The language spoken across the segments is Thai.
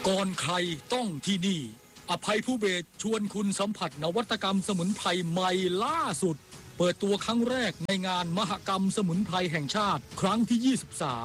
ก่อนใครต้องที่นี่อภัยผู้เบศชวนคุณสัมผัสนวัตกรรมสมุนไพรใหม่ล่าสุดเปิดตัวครั้งแรกในงานมหกรรมสมุนไพรแห่งชาติครั้งที่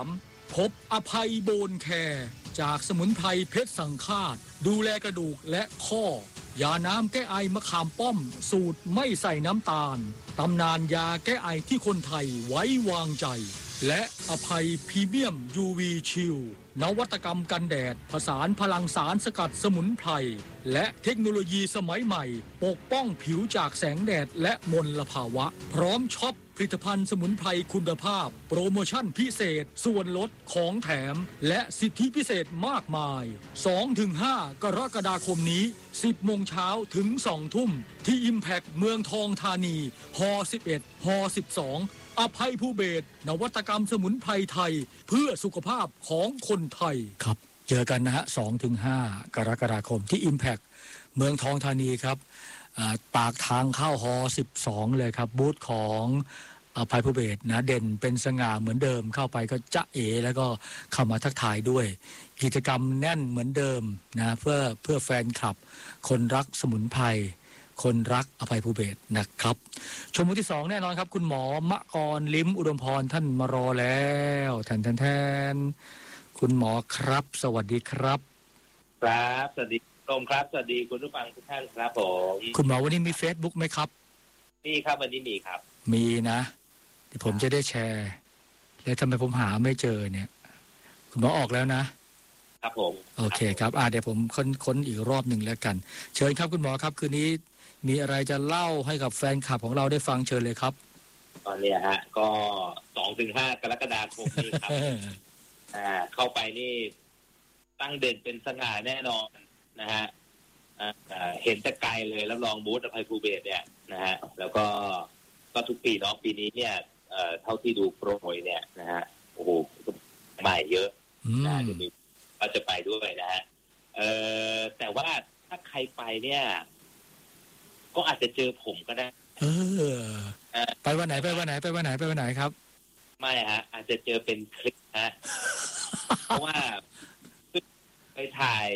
23พบอภัยโบนแคร์จากสมุนไพรเพชรสังฆาตดูแลกระดูกและข้อยาน้ำแก้ไอมะขามป้อมสูตรไม่ใส่น้ำตาลตำนานยาแก้ไอที่คนไทยไว้วางใจและอภัยพรีเมียม UV ชิลนวัตกรรมกันแดดผสานพลังสารสกัดสมุนไพรและเทคโนโลยีสมัยใหม่ปกป้องผิวจากแสงแดดและมลภาวะพร้อมช็อปผลิตภัณฑ์สมุนไพรคุณภาพโปรโมชั่นพิเศษส่วนลดของแถมและสิทธิพิเศษมากมาย 2-5 กรกฎาคมนี้ 10 โมงเช้าถึง 2 ทุ่มที่ Impact เมืองทองธานีฮ11ฮ12อภัยผู้เบศนวัตกรรมสมุนไพรไทยเพื่อสุขภาพของคนไทยครับเจอกันนะฮะ 2-5 กรกฎาคมที่ Impact เมืองทองธานีครับปากทางเข้าฮ12เลยครับบูธของอภัยผู้เบศนะเด่นเป็นสง่าเหมือนเดิมเข้าไปก็จ๊ะเอ๋แล้วก็เข้ามาทักทายด้วยกิจกรรมแน่นเหมือนเดิมนะเพื่อแฟนคลับคนรักสมุนไพรคนรักอภัยภูเบศรนะครับชมมุมที่2แน่นอนครับคุณหมอมะกรลิ้มอุดมพรท่านมารอแล้วแทนคุณหมอครับสวัสดีครับครับสวัสดีตรงครับสวัสดีคุณผู้ฟังทุกท่านครับผมคุณหมอวันนี้มี Facebook ไหมครับมีครับวันนี้มีครับมีนะเดี๋ยวผมจะได้แชร์แล้วทำไมผมหาไม่เจอเนี่ยคุณหมอออกแล้วนะครับผมโอเคครับเดี๋ยวผมค้นอีกรอบหนึ่งแล้วกันเชิญครับคุณหมอครับคืนนี้มีอะไรจะเล่าให้กับแฟนคลับของเราได้ฟังเชิญเลยครับตอนนี้ฮะก็ 2-5 กรกฎาคมนี้ครับ เข้าไปนี่ตั้งเด่นเป็นสง่าแน่นอนนะฮะเห็นแต่ไกลเลยแล้วลองบูธอภัยภูเบศเนี่ยนะฮะแล้วก็ทุกปีเนาะปีนี้เนี่ยเท่าที่ดูโปรยเนี่ยนะฮะโอ้โหใหม่เยอะนะจะมีก็จะไปด้วยนะฮะแต่ว่าถ้าใครไปเนี่ยก็อาจจะเจอผมก็ได้ไปวันไหนครับไม่ฮะอาจจะเจอเป็นคลิปฮะ เพราะว่าไปถ่าย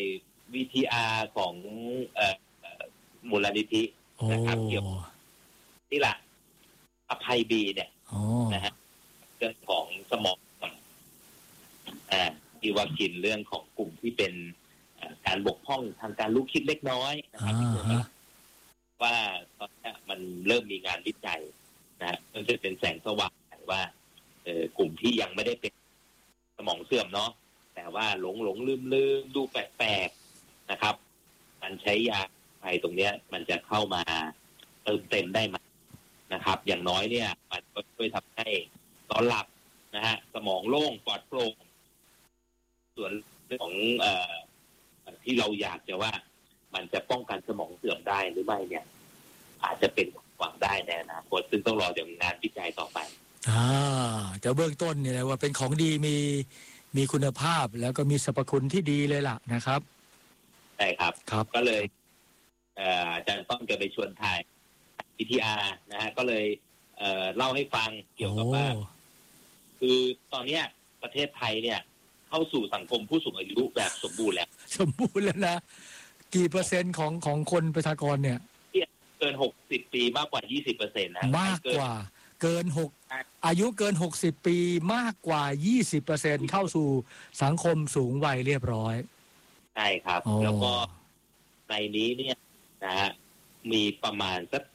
VTR ของมูลนิธินะครับเกี่ยวที่หลักอภัยบีเนี่ยนะฮะเรื่องของสมองที่ว่ากินเรื่องของกลุ่มที่เป็นการบกพร่องทางการรู้คิดเล็กน้อยนะครับว่าตอนนี้มันเริ่มมีงานวิจัยนะมันจะเป็นแสงสว่างว่ากลุ่มที่ยังไม่ได้เป็นสมองเสื่อมเนาะแต่ว่าหลงลืมดูแปลกๆนะครับมันใช้ยาไปตรงเนี้ยมันจะเข้ามาเติมเต็มได้ไหมนะครับอย่างน้อยเนี่ยมันก็ช่วยทำให้นอนหลับนะฮะสมองโล่งปลอดโปร่งส่วนเรื่องของที่เราอยากจะว่ามันจะป้องกันสมองเสื่อมได้หรือไม่เนี่ยอาจจะเป็นหวังได้ในอนาคตซึ่งต้องรอจากงานวิจัยต่อไปจะเบื้องต้นเนี่ยว่าเป็นของดีมีคุณภาพแล้วก็มีสรรพคุณที่ดีเลยล่ะนะครับใช่ครับก็เลยอาจารย์ต้องจะไปชวนถ่าย VTR นะฮะก็เลยเล่าให้ฟังเกี่ยวกับว่าคือตอนนี้ประเทศไทยเนี่ยเข้าสู่สังคมผู้สูงอายุแบบสมบูรณ์แล้วนะกี่เปอร์เซ็นต์ของคนประชากรเนี่ยเกิน60ปีมากกว่า 20% นะมากกว่าเกิน6อายุเกิน60ปีมากกว่า 20% เข้าสู่สังคมสูงวัยเรียบร้อยใช่ครับแล้วก็ในนี้เนี่ยนะฮะมีประมาณสัก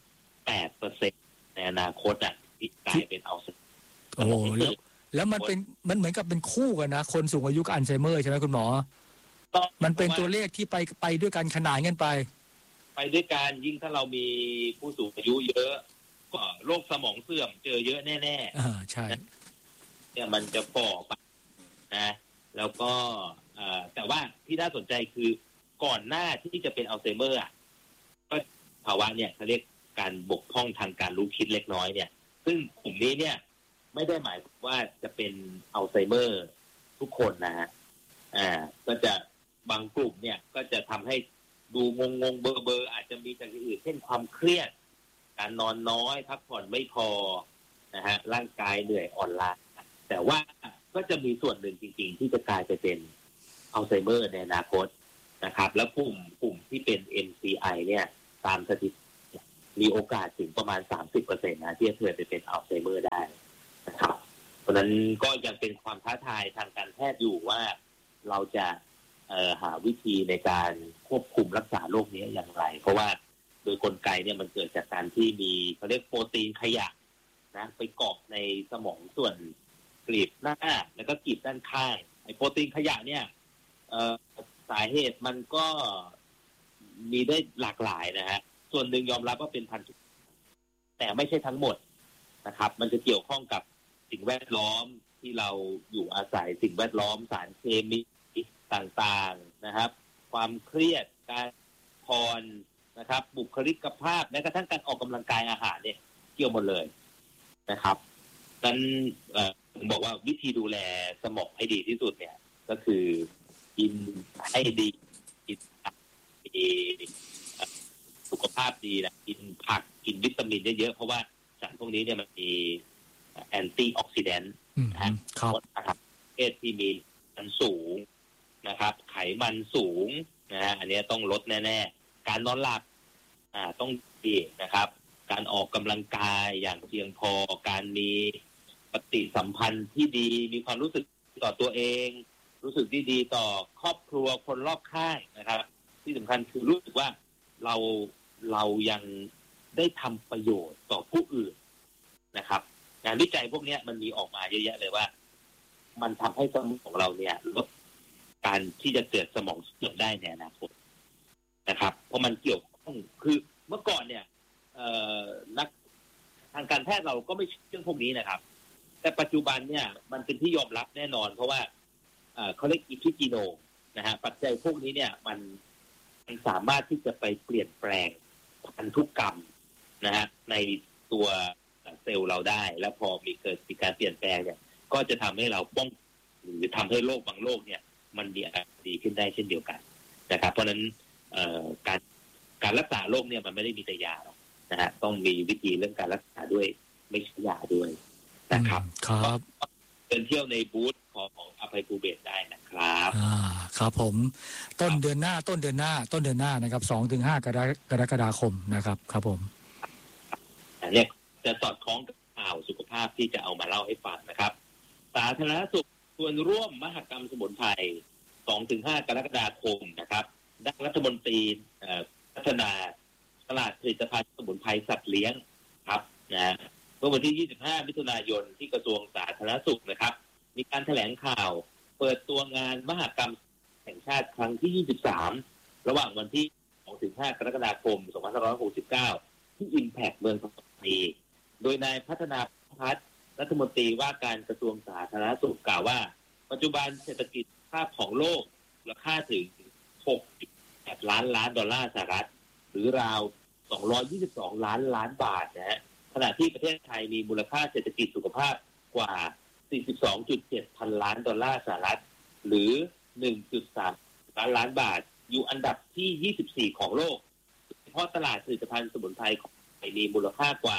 8% ในอนาคตที่กลายเป็นอัลไซเมอร์แล้วมันเหมือนกับเป็นคู่กันนะคนสูงอายุกับอัลไซเมอร์ใช่ไหมคุณหมอมันเป็นตัวเลขที่ไปด้วยกันขนานกันไปด้วยกันยิ่งถ้าเรามีผู้สูงอายุเยอะก็โรคสมองเสื่อมเจอเยอะแน่ๆใช่เนี่ยมันจะฝ่อไปนะแล้วก็แต่ว่าที่น่าสนใจคือก่อนหน้าที่จะเป็นอัลไซเมอร์ก็ภาวะเนี่ยเขาเรียกการบกพร่องทางการรู้คิดเล็กน้อยเนี่ยซึ่งกลุ่มนี้เนี่ยไม่ได้หมายว่าจะเป็นอัลไซเมอร์ทุกคนนะฮะก็จะบางกลุ่มเนี่ยก็จะทำให้ดูงงเบอร์อาจจะมีจากอื่นเช่นความเครียดการนอนน้อยพักผ่อนไม่พอนะฮะร่างกายเหนื่อยอ่อนล้าแต่ว่าก็จะมีส่วนหนึ่งจริงๆที่จะกลายไปเป็นอัลไซเมอร์ในอนาคตนะครับแล้วกลุ่มที่เป็น MCI เนี่ยตามสถิติมีโอกาสถึงประมาณ 30% นะที่จะเกิดไปเป็นอัลไซเมอร์ได้นะครับเพราะนั้นก็ยังเป็นความท้าทายทางการแพทย์อยู่ว่าเราจะหาวิธีในการควบคุมรักษาโรคนี้อย่างไรเพราะว่าโดยกลไกเนี่ยมันเกิดจากการที่มีเขาเรียกโปรตีนขยะนะไปเกาะในสมองส่วนกลีบหน้าแล้วก็กลีบด้านข้างไอ้โปรตีนขยะเนี่ยสาเหตุมันก็มีได้หลากหลายนะฮะส่วนหนึ่งยอมรับว่าเป็นพันธุแต่ไม่ใช่ทั้งหมดนะครับมันจะเกี่ยวข้องกับสิ่งแวดล้อมที่เราอยู่อาศัยสิ่งแวดล้อมสารเคมีต่างๆนะครับความเครียดการพรนะครับบุคลิกภาพแม้กระทั่งการออกกำลังกายอาหารเนี่ยเกี่ยวหมดเลยนะครับนั้นผมบอกว่าวิธีดูแลสมองให้ดีที่สุดเนี่ยก็คือกินให้ดีกินสุขภาพดีนะกินผักกินวิตามินเยอะๆเพราะว่าสารพวกนี้เนี่ยมันมีแอนตี้ออกซิแดนต์นะครับประเภทที่มีมันสูงนะครับไขมันสูงนะฮะอันนี้ต้องลดแน่ๆการนอนหลับต้องดีนะครับการออกกำลังกายอย่างเพียงพอการมีปฏิสัมพันธ์ที่ดีมีความรู้สึกต่อตัวเองรู้สึกดีๆต่อครอบครัวคนรอบข้างนะครับที่สำคัญคือรู้สึกว่าเรายังได้ทำประโยชน์ต่อผู้อื่นนะครับงานวิจัยพวกนี้มันมีออกมาเยอะแยะเลยว่ามันทำให้สมองของเราเนี่ยลดการที่จะเกิดสมองเสื่อมได้ในอนาคตนะครับเพราะมันเกี่ยวข้องคือเมื่อก่อนเนี่ยนักทางการแพทย์เราก็ไม่เชื่อเรื่องพวกนี้นะครับแต่ปัจจุบันเนี่ยมันเป็นที่ยอมรับแน่นอนเพราะว่าเขาเรียกอิพิจิโนนะฮะปัจจัยพวกนี้เนี่ยมันสามารถที่จะไปเปลี่ยนแปลงพันธุกรรมนะฮะในตัวเซลล์เราได้แล้วพอมีการเปลี่ยนแปลงเนี่ยก็จะทำให้เราป้องหรือทำให้โรคบางโรคเนี่ยมันดีขึ้นได้เช่นเดียวกันนะครับเพราะฉะนั้นการรักษาโรคเนี่ยมันไม่ได้มีแต่ยาหรอกนะฮะต้องมีวิธีเรื่องการรักษาด้วยไม่ใช่ยาด้วยนะครับครับเดินเที่ยวในบูธของอภัยภูเบศได้นะครับครับผมต้นเดือนหน้านะครับ 2-5 กรกฎาคมนะครับครับผมอันนี้จะสอดคล้องกับข่าวสุขภาพที่จะเอามาเล่าให้ฟังนะครับสาธารณสุขส่วนร่วมมหกรรมสมุนไพร 2-5 กรกฎาคมนะครับด้านรัฐมนตรีพัฒนาตลาดผลิตภัณฑ์สมุนไพรสัตว์เลี้ยงครับนะเมื่อวันที่ 25 มิถุนายนที่กระทรวงสาธารณสุขนะครับมีการแถลงข่าวเปิดตัวงานมหกรรมแห่งชาติครั้งที่ 23 ระหว่างวันที่ 2-5 กรกฎาคม 2569 ที่ Impact เมืองทองธานีโดยนายพัฒนาพัฒน์รัฐมนตรีว่าการกระทรวงสาธารณสุขกล่าวว่าปัจจุบันเศรษฐกิจภาพของโลกมูลค่าถึง 6.8 ล้านดอลลาร์สหรัฐหรือราว222 ล้านบาทนะฮะขณะที่ประเทศไทยมีมูลค่าเศรษฐกิจสุขภาพกว่า 42.7 พันล้านดอลลาร์สหรัฐหรือ 1.3 ล้านบาทอยู่อันดับที่ 24 ของโลกเฉพาะตลาดผลิตภัณฑ์สมุนไพรของไทยมีมูลค่ากว่า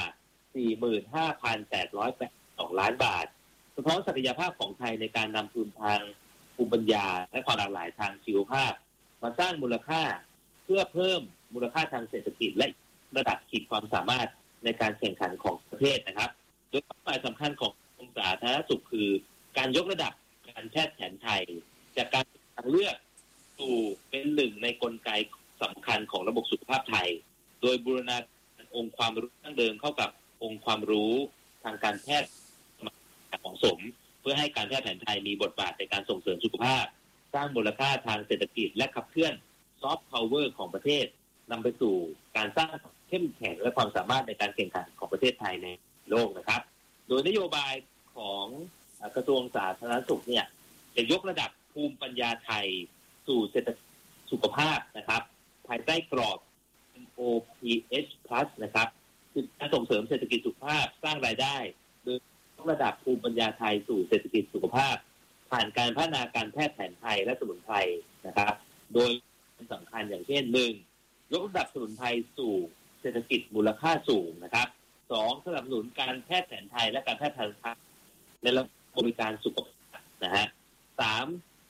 45,882 ล้านบาทสะท้อนศักยภาพของไทยในการนำทุนทางภูมิปัญญาและความหลากหลายทางชีวภาพมาสร้างมูลค่าเพื่อเพิ่มมูลค่าทางเศรษฐกิจและระดับขีดความสามารถในการแข่งขันของประเทศนะครับโดยเป้าหมายสำคัญของกรมสาธารณสุขคือการยกระดับการแพทย์แผนไทยจากการเลือกสู่เป็นหนึ่งในกลไกสำคัญของระบบสุขภาพไทยโดยบูรณาการองค์ความรู้ดั้งเดิมเข้ากับองค์ความรู้ทางการแพทย์เหมาะสมเพื่อให้การแพทย์แผนไทยมีบทบาทในการส่งเสริมสุขภาพสร้างมูลค่าทางเศรษฐกิจและขับเคลื่อนซอฟต์พาวเวอร์ของประเทศนำไปสู่การสร้างเข้มแข็งและความสามารถในการแข่งขันของประเทศไทยในโลกนะครับโดยนโยบายของกระทรวงสาธารณสุขเนี่ยจะยกระดับภูมิปัญญาไทยสู่เศรษฐกิจสุขภาพนะครับภายใต้กรอบ MOPH+ นะครับคือการส่งเสริมเศรษฐกิจสุขภาพสร้างรายได้โดยยกระดับภูมิปัญญาไทยสู่เศรษฐกิจสุขภาพผ่านการพัฒนาการแพทย์แผนไทยและสมุนไพรนะครับโดยสำคัญอย่างเช่น 1. ยกระดับสมุนไพรสู่เศรษฐกิจมูลค่าสูงนะครับ 2. สนับสนุนการแพทย์แผนไทยและการแพทย์ทางการในระบบบริการสุขภาพนะฮะ 3.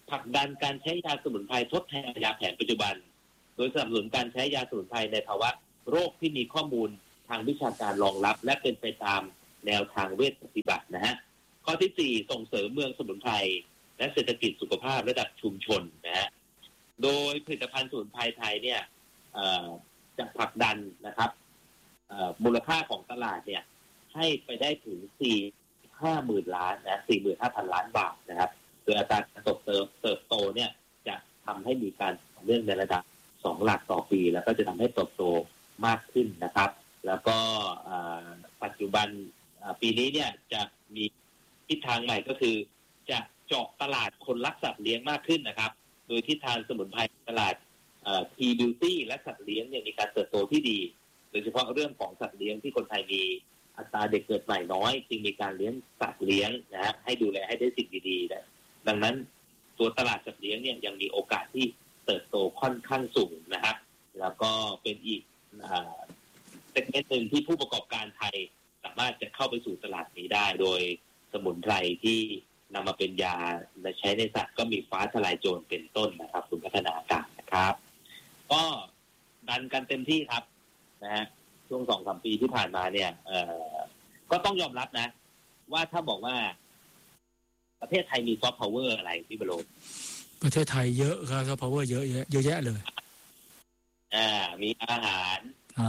ผลักดันการใช้ยาสมุนไพรทดแทนยาแผนปัจจุบันโดยสนับสนุนการใช้ยาสมุนไพรในภาวะโรคที่มีข้อมูลทางวิชาการรองรับและเป็นไปตามแนวทางเวชปฏิบัตินะฮะข้อที่4ส่งเสริมเมืองสมุนไพรและเศรษฐกิจสุขภาพระดับชุมชนนะฮะโดยผลิตภัณฑ์สมุนไพรไทยเนี่ยจะผลักดันนะครับมูลค่าของตลาดเนี่ยให้ไปได้ถึง50,000 ล้านนะ 45,000 ล้านบาทนะครับโดยอัตราการเติบโตเนี่ยจะทำให้มีการเรื่องในระดับ2 หลักต่อปีแล้วก็จะทำให้เติบโตมากขึ้นนะครับแล้วก็ปัจจุบันปีนี้เนี่ยจะมีทิศทางใหม่ก็คือจะเจาะตลาดคนรักสัตว์เลี้ยงมากขึ้นนะครับโดยทิศทางสมุนไพรตลาดT-Beauty และสัตว์เลี้ยงเนี่ยมีการเติบโตที่ดีโดยเฉพาะเรื่องของสัตว์เลี้ยงที่คนไทยมีอัตราเด็กเกิดใหม่น้อยจึงมีการเลี้ยงสัตว์เลี้ยงนะฮะให้ดูแลให้ได้สิ่งดีๆนะดังนั้นตัวตลาดสัตว์เลี้ยงเนี่ยยังมีโอกาสที่เติบโตค่อนข้างสูงนะครับแล้วก็เป็นอีกเซกเมนต์หนึ่งที่ผู้ประกอบการไทยสามารถจะเข้าไปสู่ตลาดนี้ได้โดยสมุนไพรที่นำมาเป็นยาและใช้ในสัตว์ก็มีฟ้าทลายโจรเป็นต้นนะครับคุณพัฒนาการนะครับก็ดันกันเต็มที่ครับนะฮะช่วง 2-3 ปีที่ผ่านมาเนี่ยก็ต้องยอมรับนะว่าถ้าบอกว่าประเทศไทยมีซอฟต์พาวเวอร์อะไรพี่บรมประเทศไทยเยอะครับซอฟต์พาวเวอร์เยอะแยะเลยมีอาหาร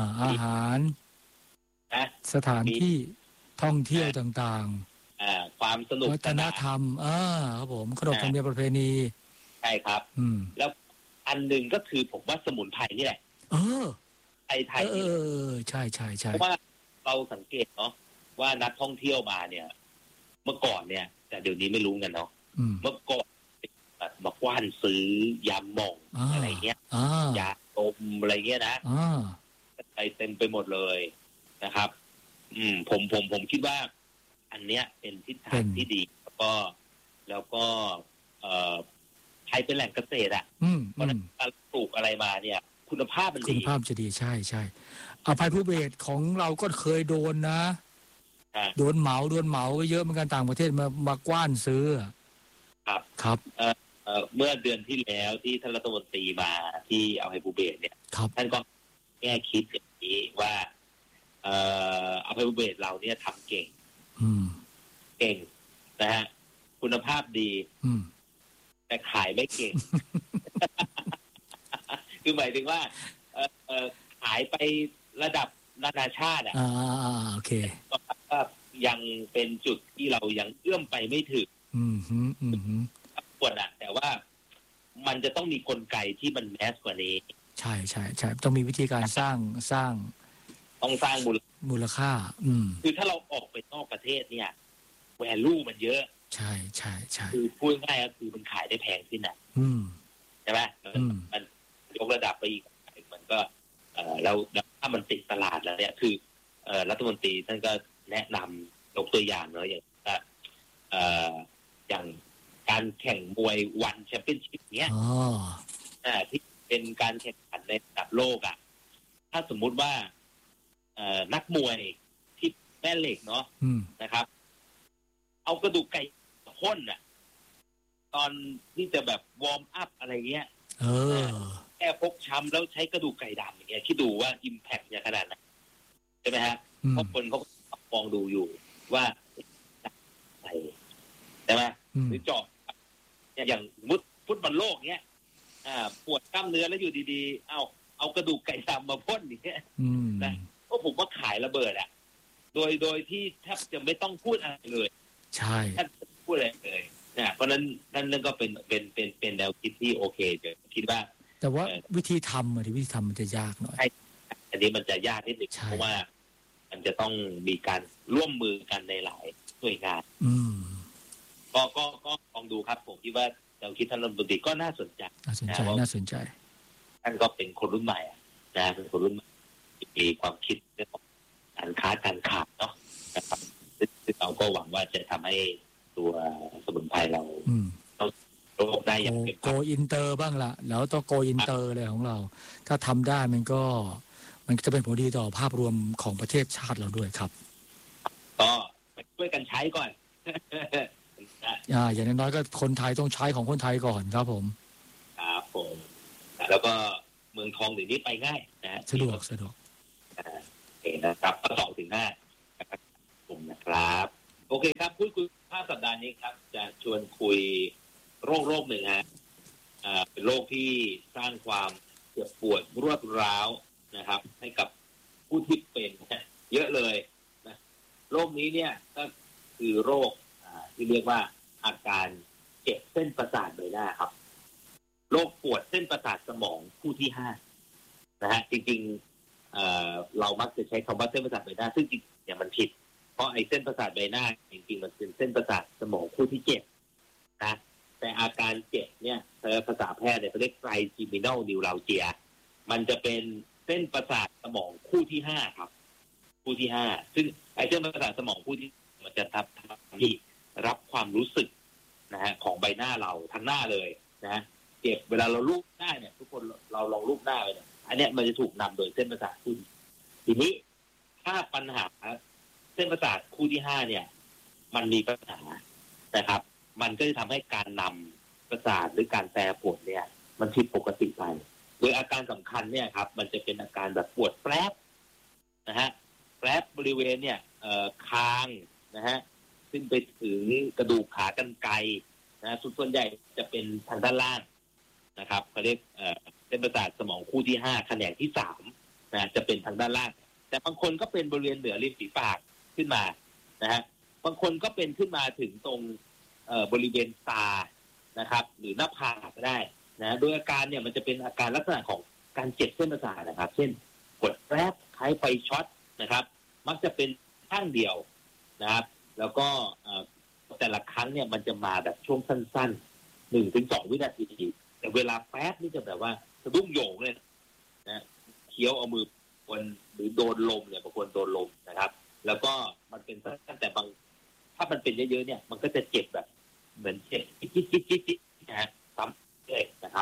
นะสถานที่ท่องเที่ยวต่างๆความสนุกวัฒนธรรมครับผมขนบธรรมเนียมประเพณีใช่ครับแล้วอันหนึ่งก็คือผมว่าสมุนไพรนี่แหละไทยใช่เพราะว่าเราสังเกตเนาะว่านักท่องเที่ยวมาเนี่ยเมื่อก่อนเนี่ยแต่เดี๋ยวนี้ไม่รู้กันเนาะเมื่อก่อนมากว้านซื้อยาหม่องอะไรเงี้ยยาดมอะไรเงี้ยนะไปเต็มไปหมดเลยนะครับผมคิดว่าอันเนี้ยเป็นทิศทางที่ดีแล้วก็ไทยเป็นแหล่งเกษตรเพราะนั้นการปลูกอะไรมาเนี่ยคุณภาพมันดีคุณภาพจะดีใช่อภัยภูเบศรของเราก็เคยโดนนะโดนเหมาก็เยอะเหมือนกันต่างประเทศมากว้านซื้อครับเมื่อเดือนที่แล้วที่ท่านรัฐมนตรีมาที่อภัยภูเบศรเนี่ยท่านก็แก้คิดอย่างนี้ว่าอภัยภูเบศรเราเนี่ยทำเก่งนะฮะคุณภาพดีแต่ขายไม่เก่ง คือหมายถึงว่าขายไประดับนานาชาติโอเคก็ยังเป็นจุดที่เรายังเอื้อมไปไม่ถึงควรแต่ว่ามันจะต้องมีกลไกที่มันแมสกว่านี้ใช่ต้องมีวิธีการสร้างต้องสร้างมูลค่าคือถ้าเราออกไปนอกประเทศเนี่ยแวลูมันเยอะใช่คือพูดง่ายก็คือมันขายได้แพงขึ้นใช่ไหมมันยกระดับไปอีกมันก็แล้วถ้ามันติดตลาดแล้วเนี่ยคือรัฐมนตรีท่านก็แนะนำยกตัวอย่างเนาะอย่างการแข่งมวยวันแชมเปี้ยนชิพเนี้ยที่เป็นการแข่งขันในระดับโลกถ้าสมมุติว่านักมวยที่แม่เหล็กเนาะนะครับเอากระดูกไก่พ่นตอนที่จะแบบวอร์มอัพอะไรเงี้ยแค่พกช้ำแล้วใช้กระดูกไก่ดำอย่างเงี้ยคิดดูว่าอิมแพคอย่างขนาดไหนใช่ไหมฮะเพราะคนเขามองดูอยู่ว่าใช่ไหมหรือเจาะอย่างฟุตบอลโลกเงี้ยปวดกล้ามเนื้อแล้วอยู่ดีๆเอากระดูกไก่ดำมาพ่นอย่างเงี้ยนะก็ผมว่าขายระเบิดโดยที่แทบจะไม่ต้องพูดอะไรเลยใช่แทบพูดอะไรเลยนะเพราะนั้นนั่นก็เป็นแนวคิดที่โอเคจะคิดว่าแต่ว่าวิธีทำมันจะยากหน่อยอันนี้มันจะยากนิดนึงเพราะว่ามันจะต้องมีการร่วมมือกันในหลายหน่วยงานก็ลองดูครับผมคิดว่าเราคิดท่านรัฐมนตรีก็น่าสนใจท่านก็เป็นคนรุ่นใหม่นะเป็นคนรุ่นใหม่มีความคิดเรื่องของการค้าการขายเนาะนะครับซึ่งเราก็หวังว่าจะทำให้ตัวสมุนไพรเราโลกได้อย่างโกอินเตอร์บ้างละแล้วต้องโกอินเตอร์เลยของเราถ้าทำได้มันจะเป็นผลดีต่อภาพรวมของประเทศชาติเราด้วยครับก็ช่วยกันใช้ก่อนนอย่างน้อยๆก็คนไทยต้องใช้ของคนไทยก่อนครับผมครับผมแล้วก็เมืองทองเดี๋ยวนี้ไปง่ายนะสะดวกโอเคนะครับ2-5นะครับผมนะครับโอเคครับพูดคุยภาพสัปดาห์นี้ครับจะชวนคุยโรคหนึ่งฮะเป็นโรคที่สร้างความเจ็บปวดรวดร้าวนะครับให้กับผู้ที่เป็นเยอะเลยนะโรคนี้เนี่ยก็คือโรคที่เรียกว่าอาการเจ็บเส้นประสาทใบหน้าครับโรคปวดเส้นประสาทสมองคู่ที่5นะฮะจริงๆเรามักจะใช้คำว่าเส้นประสาทใบหน้าซึ่งจริงๆเนี่ยมันผิดเพราะไอ้เส้นประสาทใบหน้าจริงๆมันเป็นเส้นประสาทสมองคู่ที่7นะแต่อาการเจ็บเนี่ยภาษาแพทย์เนี่ยเขาเรียกไทรจิมินัลนิวราลเจียมันจะเป็นเส้นประสาทสมองคู่ที่5ครับคู่ที่5ซึ่งไอ้เส้นประสาทสมองคู่ที่มันจะทำที่รับความรู้สึกนะฮะของใบหน้าเราทั้งหน้าเลยนะเจ็บเวลาเราลูบหน้าเนี่ยทุกคนเราลองลูบหน้าไปเนี่ยอันเนี้ยมันจะถูกนำโดยเส้นประสาทคู่ทีนี้ถ้าปัญหาเส้นประสาทคู่ที่5เนี่ยมันมีปัญหานะครับมันก็จะทำให้การนำประสาทหรือการแปรปรวนเนี่ยมันผิดปกติไปโดยอาการสำคัญเนี่ยครับมันจะเป็นอาการแบบปวดแป๊บนะฮะแป๊บบริเวณเนี่ยคางนะฮะขึ้นไปถึงกระดูกขากรรไกรนะส่วนใหญ่จะเป็นทางด้านล่างนะครับเขาเรียกเส้นประสาทสมองคู่ที่5แขนงที่3นะจะเป็นทางด้านล่างแต่บางคนก็เป็นบริเวณเหนือริมฝีปากขึ้นมานะฮะบางคนก็เป็นขึ้นมาถึงตรงบริเวณตานะครับหรือหน้าผากก็ได้นะโดยอาการเนี่ยมันจะเป็นอาการลักษณะของการเจ็บเส้นประสาทนะครับเช่นปวดแป๊บคล้ายไฟช็อตนะครับมักจะเป็นข้างเดียวนะครับแล้วก็แต่ละครั้งเนี่ยมันจะมาแบบช่วงสั้นๆ 1-2 วินาทีแต่เวลาแป๊บนี่จะแบบว่าสะดุ้งโหยงเลยนะเคี้ยวเอามือคนหรือโดนลมเนี่ยบางคนโดนลมนะครับแล้วก็มันเป็นสั้นแต่บางถ้ามันเป็นเยอะๆเนี่ยมันก็จะเจ็บแบบเหมือนเจ็บจิ๊ดๆนะฮะซ้ำเลยนะครับ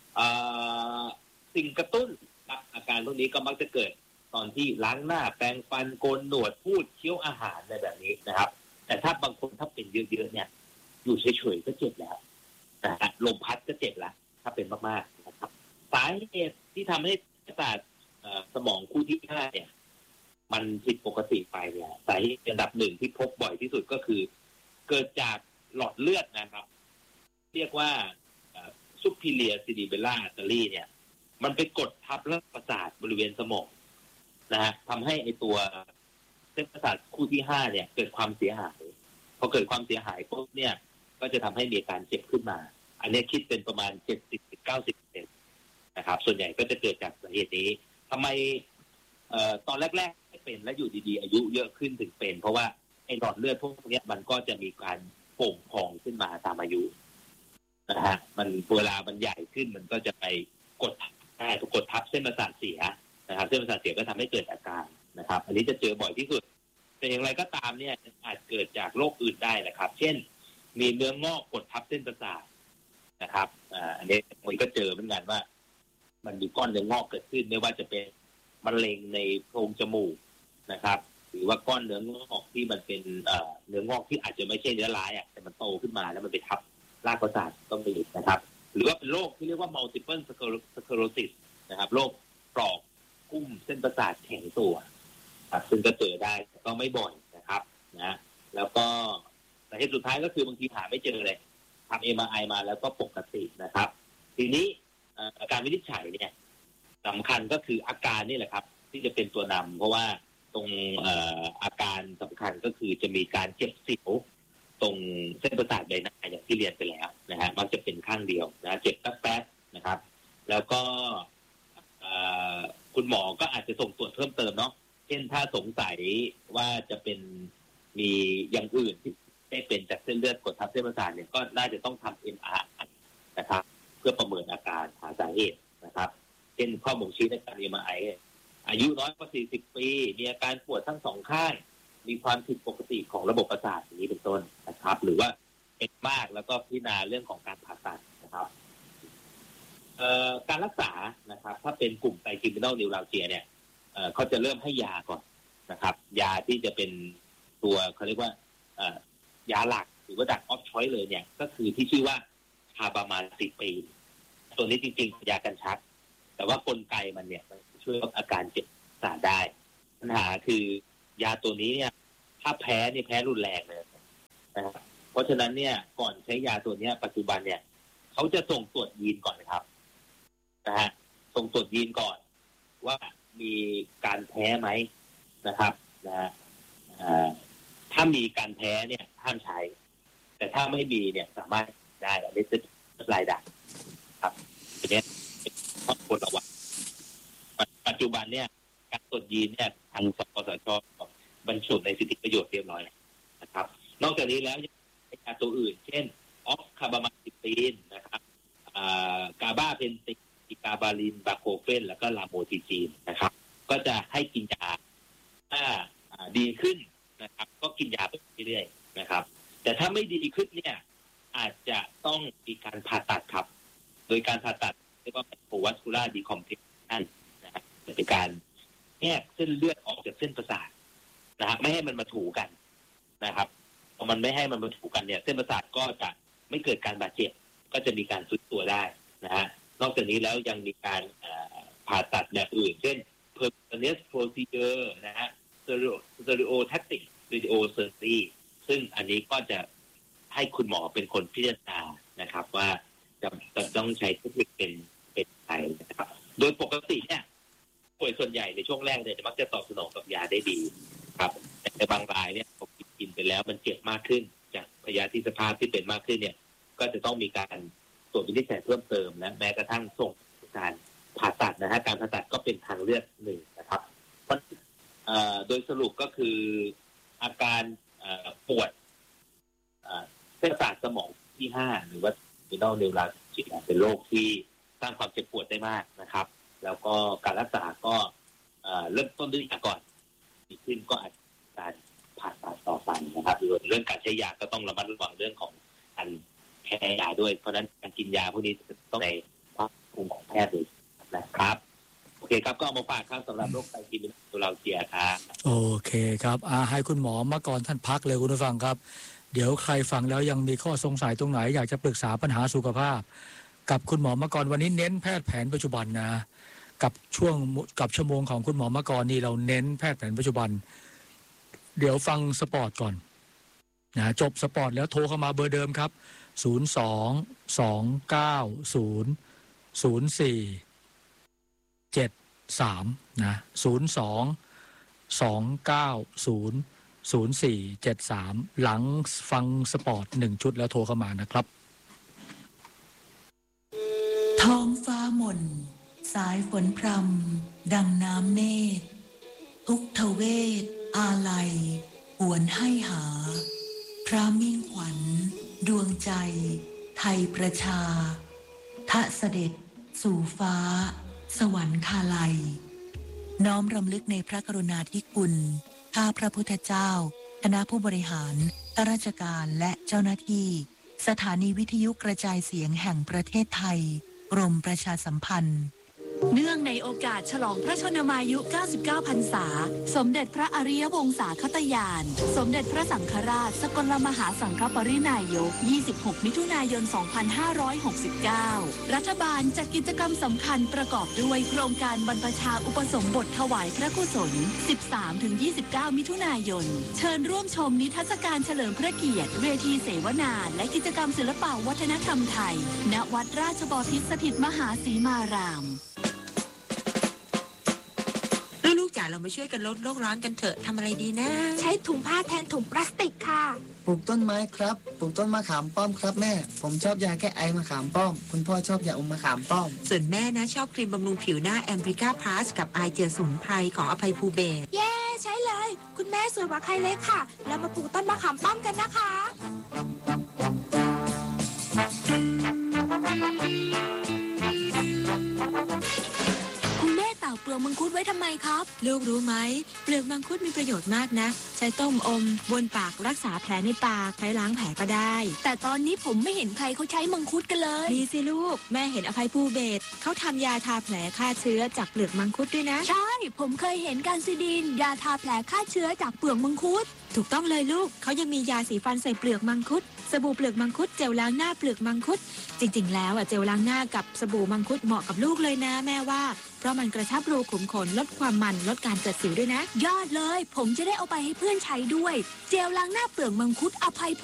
สิ่งกระตุ้นอาการพวกนี้ก็มักจะเกิดตอนที่ล้างหน้าแปรงฟันโกนหนวดพูดเคี้ยวอาหารอะไรแบบนี้นะครับแต่ถ้าบางคนถ้าเป็นเยอะๆเนี่ยอยู่เฉยๆก็เจ็บแล้วนะฮะลมพัดก็เจ็บแล้วถ้าเป็นมากๆนะครับสาเหตุที่ทำให้ประสาทสมองคู่ที่5เนี่ยมันผิดปกติไปเนี่ยสาเหตุอันดับหนึ่งที่พบบ่อยที่สุดก็คือเกิดจากหลอดเลือดนะครับเรียกว่าsuperior cerebellar artery เนี่ยมันไปกดทับระบบประสาทบริเวณสมองนะฮะทำให้ไอตัวเส้นประสาทคู่ที่5เนี่ยเกิดความเสียหายพอเกิดความเสียหายปุ๊บเนี่ยก็จะทำให้มีอาการเจ็บขึ้นมาอันนี้คิดเป็นประมาณ 70-90% นะครับส่วนใหญ่ก็จะเกิดจากสาเหตุนี้ทำไมตอนแรกๆไม่เป็นและอยู่ดีๆอายุเยอะขึ้นถึงเป็นเพราะว่าไอหลอดเลือดพวกนี้มันก็จะมีการโป่งพองขึ้นมาตามอายุนะฮะมันเวลามันใหญ่ขึ้นมันก็จะไปกดทับเส้นประสาทเสียนะครับเส้นประสาทเสียก็ทำให้เกิดอาการนะครับอันนี้จะเจอบ่อยที่สุดแต่อย่างไรก็ตามเนี่ยอาจเกิดจากโรคอื่นได้นะครับเช่นมีเนื้องอกกดทับเส้นประสาทนะครับอันนี้มันก็เจอเหมือนกันว่ามันมีก้อนเนื้องอกเกิดขึ้นไม่ว่าจะเป็นมะเร็งในโพรงจมูกนะครับหรือว่าก้อนเนื้องอกที่มันเป็นเนื้องอกที่อาจจะไม่ใช่เนื้อร้ายแต่มันโตขึ้นมาแล้วมันไปทับรากประสาทต้องมีนะครับหรือว่าเป็นโรคที่เรียกว่า multiple sclerosis นะครับโรคปลอกกุ้มเส้นประสาทแข็งตัวซึ่งก็เจอได้ก็ไม่บ่อยนะครับนะแล้วก็สาเหตุสุดท้ายก็คือบางทีหาไม่เจอเลยทำ MRI มาแล้วก็ปกตินะครับทีนี้การวินิจฉัยเนี่ยสำคัญก็คืออาการนี่แหละครับที่จะเป็นตัวนำเพราะว่าตรงอาการสำคัญก็คือจะมีการเจ็บสิวตรงเส้นประสาทใบหน้าอย่างที่เรียนไปแล้วนะฮะมันจะเป็นข้างเดียวนะเจ็บแป๊บๆนะครับแล้วก็คุณหมอก็อาจจะส่งตรวจเพิ่มเติมเนาะเช่นถ้าสงสัยว่าจะเป็นมีอย่างอื่นที่ไม่เป็นจากเส้นเลือดกดทับเส้นประสาทเนี่ยก็น่าจะต้องทำ MRI นะครับเพื่อประเมินอาการหาสาเหตุนะครับเช่นข้อบ่งชี้ในการ MRI อายุน้อยกว่า40 ปีมีอาการปวดทั้งสองข้างมีความผิดปกติของระบบประสาทอย่างนี้เป็นต้นนะครับหรือว่าเป็นมากแล้วก็พิจารณาเรื่องของการผ่าตัดนะครับการรักษานะครับถ้าเป็นกลุ่มไทรจิมินัลนิวราลเจียเนี่ยเขาจะเริ่มให้ยาก่อนนะครับยาที่จะเป็นตัวเขาเรียกว่ายาหลักหรือว่าดักออฟชอยเลยเนี่ยก็คือที่ชื่อว่าคาบามาซิปีนตัวนี้จริงๆยากันชักแต่ว่ากลไกมันเนี่ยมันช่วยลดอาการเจ็บประสาทได้ปัญหาคือยาตัวนี้เนี่ยถ้าแพ้นี่แพ้รุนแรงเลยนะครับเพราะฉะนั้นเนี่ยก่อนใช้ยาตัวนี้ปัจจุบันเนี่ยเขาจะส่งตรวจยีนก่อนนะครับนะฮะส่งตรวจยีนก่อนว่ามีการแพ้ไหมนะครับนะฮะถ้ามีการแพ้เนี่ยห้ามใช้แต่ถ้าไม่มีเนี่ยสามารถได้อันนี้เป็นรายได้ครับทีนี้ต้องควรระวังปัจจุบันเนี่ยการตรวจยีนเนี่ยทางสปสช.บรรจุในสิทธิประโยชน์เรียบร้อยนะครับนอกจากนี้แล้วยังมียาตัวอื่นเช่นออกคาบามาซิปีนนะครับกาบาเพนติกาบาลินบาโคเฟนแล้วก็ลาโมทิจีนนะครับก็จะให้กินยาถ้าดีขึ้นนะครับก็กินยาไปเรื่อยๆนะครับแต่ถ้าไม่ดีขึ้นเนี่ยอาจจะต้องมีการผ่าตัดครับโดยการผ่าตัดเรียกว่า Vascular Decompression นะครับเป็นการแยกเส้นเลือดออกจากเส้นประสาทนะฮะไม่ให้มันมาถูกันนะครับพอมันไม่ให้มันมาถูกันเนี่ยเส้นประสาทก็จะไม่เกิดการบาดเจ็บก็จะมีการทรุดตัวได้นะฮะนอกจากนี้แล้วยังมีการผ่าตัดแบบอื่นเช่น percutaneous procedure นะฮะ stereotactic radiosurgery ซึ่งอันนี้ก็จะให้คุณหมอเป็นคนพิจารณานะครับว่าจะต้องใช้เทคนิคเป็นไงนะครับโดยปกติเนี่ยป่วยส่วนใหญ่ในช่วงแรกเนี่ยมักจะตอบสนองกับยาได้ดีครับแต่ในบางรายเนี่ยพอกินไปแล้วมันเจ็บมากขึ้นจากพยาธิสภาพที่เป็นมากขึ้นเนี่ยก็จะต้องมีการตรวจวินิจฉัยเพิ่มเติมและแม้กระทั่งส่งการผ่าตัดนะฮะการผ่าตัดก็เป็นทางเลือกหนึ่งนะครับโดยสรุปก็คืออาการปวดเส้นประสาทสมองที่5หรือว่า spinal neuralgia เป็นโรคที่สร้างความเจ็บปวดได้มากนะครับแล้วก็การรักษาก็เริ่มต้นด้วยยาก่อนดีขึ้นก็อาจการผ่าตัดต่อไปนะครับเรื่องการใช้ยาก็ต้องระมัดระวังเรื่องของการแพ้ยาด้วยเพราะฉะนั้นการกินยาพวกนี้ต้องในความคุมของแพทย์เลยนะครับโอเคครับก็เอามาฝากครับสำหรับโรคไตกินตัวเราเจียครับโอเคครับให้คุณหมอมาก่อนท่านพักเลยคุณผู้ฟังครับเดี๋ยวใครฟังแล้วยังมีข้อสงสัยตรงไหนอยากจะปรึกษาปัญหาสุขภาพกับคุณหมอมาก่อนวันนี้เน้นแพทย์แผนปัจจุบันนะกับชั่วโมงของคุณหมอมาก่อนนี่เราเน้นแพทย์แผนปัจจุบันเดี๋ยวฟังสปอร์ตก่อนนะจบสปอร์ตแล้วโทรเข้ามาเบอร์เดิมครับ02-290-0473นะ02-290-0473หลังฟังสปอร์ต1ชุดแล้วโทรเข้ามานะครับท้องฟ้าหม่นสายฝนพรำดังน้ำเนตรทุกทเวทอาลัยหวนให้หาพระมิ่งขวัญดวงใจไทยประชาทะเสด็จสู่ฟ้าสวรรคาลัยน้อมรำลึกในพระกรุณาธิคุณข้าพระพุทธเจ้าคณะผู้บริหารข้าราชการและเจ้าหน้าที่สถานีวิทยุกระจายเสียงแห่งประเทศไทยกรมประชาสัมพันธ์เนื่องในโอกาสฉลองพระชนมายุ 99 พรรษาสมเด็จพระอริยวงศาคตญาณสมเด็จพระสังฆราชสกลมหาสังฆปรินายก 26 มิถุนายน 2569 รัฐบาลจัดกิจกรรมสำคัญประกอบด้วยโครงการบรรพชาอุปสมบทถวายพระกุศล 13-29 มิถุนายน เชิญร่วมชมนิทรรศการเฉลิมพระเกียรติเวทีเสวนาและกิจกรรมศิลปวัฒนธรรมไทยณวัดราชบพิตรสถิตมหาสีมารามลูกจ๋าเรามาช่วยกันลดโลกร้อนกันเถอะทำอะไรดีนะใช้ถุงผ้าแทนถุงพลาสติกค่ะปลูกต้นไม้ครับปลูกต้นมะขามป้อมครับแม่ผมชอบยาแก้ไอมะขามป้อมคุณพ่อชอบยาอมมะขามป้อมส่วนแม่นะชอบครีมบำรุงผิวหน้าแอมบริก้าพลัสกับไอเจลสมุนไพรของอภัยภูเบศเย้ใช้เลยคุณแม่สวยกว่าใครเลยค่ะเรามาปลูกต้นมะขามป้อมกันนะคะเปลือกมังคุดไว้ทำไมครับลูกรู้ไหมเปลือกมังคุดมีประโยชน์มากนะใช้ต้มอมบนปากรักษาแผลในปากใช้ล้างแผลก็ได้แต่ตอนนี้ผมไม่เห็นใครเขาใช้มังคุดกันเลยดีสิลูกแม่เห็นอภัยภูเบศเขาทำยาทาแผลฆ่าเชื้อจากเปลือกมังคุดด้วยนะใช่ผมเคยเห็นการซิดีนยาทาแผลฆ่าเชื้อจากเปลือกมังคุดถูกต้องเลยลูกเขายังมียาสีฟันใส่เปลือกมังคุดสบู่เปลือกมังคุดเจลล้างหน้าเปลือกมังคุดจริงๆแล้วเจลล้างหน้ากับสบู่มังคุดเหมาะกับลูกเลยนะแม่ว่าเพราะมันกระชับรูขุมขนลดความมันลดการเกิดสิวด้วยนะยอดเลยผมจะได้เอาไปให้เพื่อนใช้ด้วย เจลล้างหน้าเปลือกมังคุดอภัย